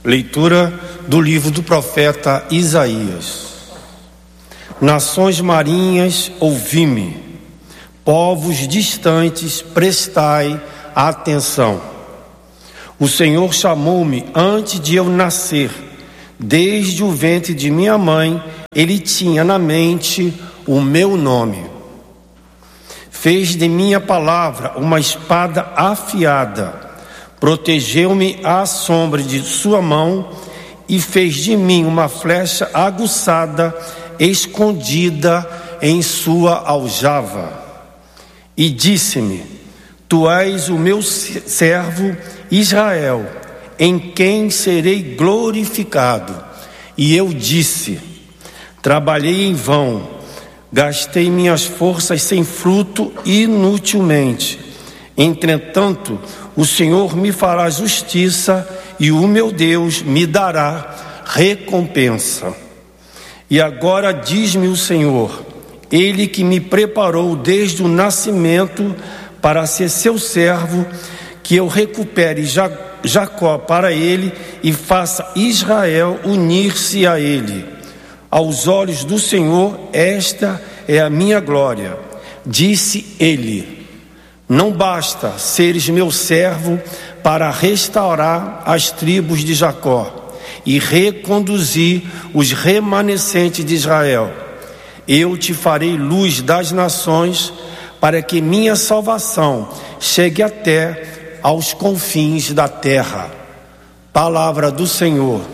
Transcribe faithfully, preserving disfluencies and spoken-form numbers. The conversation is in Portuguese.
Leitura do livro do profeta Isaías. Nações marinhas, ouvi-me, povos distantes, prestai atenção. O Senhor chamou-me antes de eu nascer, desde o ventre de minha mãe, Ele tinha na mente o meu nome. Fez de minha palavra uma espada afiada, protegeu-me à sombra de sua mão e fez de mim uma flecha aguçada, escondida em sua aljava. E disse-me: Tu és o meu servo Israel, em quem serei glorificado. E eu disse: Trabalhei em vão, gastei minhas forças sem fruto inutilmente. Entretanto, o Senhor me fará justiça e o meu Deus me dará recompensa. E agora diz-me o Senhor, Ele que me preparou desde o nascimento para ser seu servo, que eu recupere Jacó para Ele e faça Israel unir-se a Ele. Aos olhos do Senhor, esta é a minha glória. Disse Ele: Não basta seres meu servo para restaurar as tribos de Jacó e reconduzir os remanescentes de Israel. Eu te farei luz das nações, para que minha salvação chegue até aos confins da terra. Palavra do Senhor.